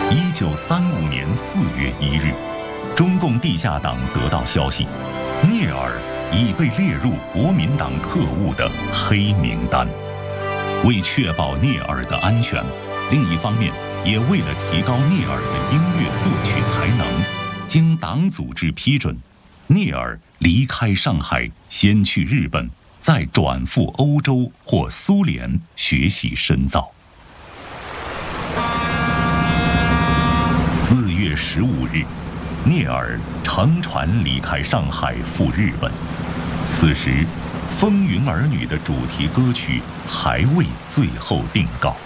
1935年4月1日，中共地下党得到消息，聂耳已被列入国民党特务的黑名单。为确保聂耳的安全，另一方面也为了提高聂耳的音乐作曲才能，经党组织批准，聂耳离开上海，先去日本，再转赴欧洲或苏联学习深造。4月15日，聂耳乘船离开上海赴日本。此时，《风云儿女》的主题歌曲还未最后定稿。